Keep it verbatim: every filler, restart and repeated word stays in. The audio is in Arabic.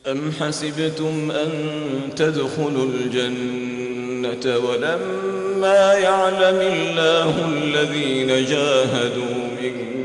أم حسبتم أن تدخلوا الجنة ولما يعلم الله الذين جاهدوا منكم